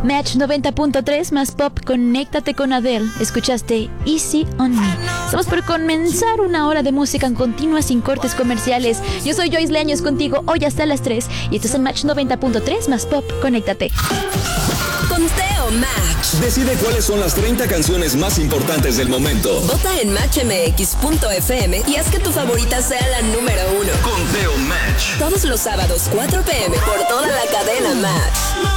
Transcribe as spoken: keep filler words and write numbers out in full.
Match noventa punto tres más pop, conéctate con Adele. Escuchaste Easy on Me. Estamos por comenzar una hora de música en continua sin cortes comerciales. Yo soy Joyce Leaños contigo hoy hasta las tres y esto es en Match noventa punto tres más pop, conéctate. Conteo Match. Decide cuáles son las treinta canciones más importantes del momento. Vota en match m x punto f m y haz que tu favorita sea la número uno. Conteo Match. Todos los sábados, cuatro p m por toda la cadena Match.